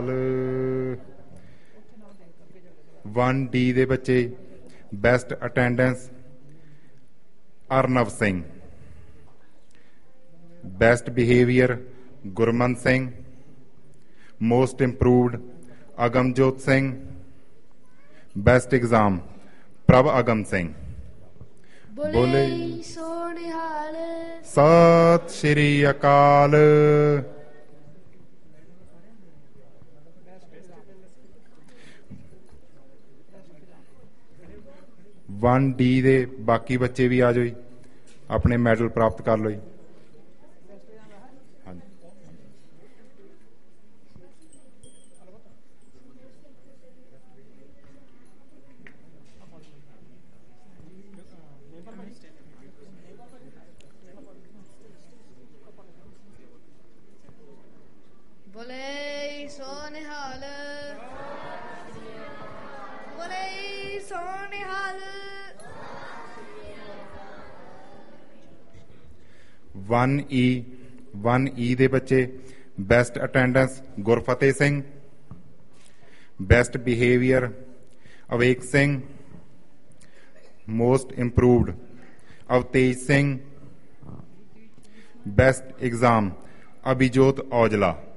ਅਕਾਲ। 1D ਦੇ ਬੱਚੇ best attendance ਅਰਨਵ Singh. Best behaviour Gurman Singh. Most improved Agamjot Singh. Best exam ਪ੍ਰਭ ਅਗਮ ਸਿੰਘ। ਬੋਲੇ ਸੋਨਿਹਾਲ। ਸਤਿ ਸ਼੍ਰੀ ਅਕਾਲ। ਵਨ ਡੀ ਦੇ ਬਾਕੀ ਬੱਚੇ ਵੀ ਆ ਜਾਓ ਜੀ, ਆਪਣੇ ਮੈਡਲ ਪ੍ਰਾਪਤ ਕਰ ਲਓ ਜੀ। ਬੋਲੇ ਸੋਨਿਹਾਲ। ਬੋਲੇ ਸੋਨਿਹਾਲ। 1E ਦੇ ਬੱਚੇ best attendance Gurfateh Singh. Best behaviour ਅਵੇਕ Singh. Most improved ਅਵਤੇਜ Singh. Best exam Abhijot Aujla.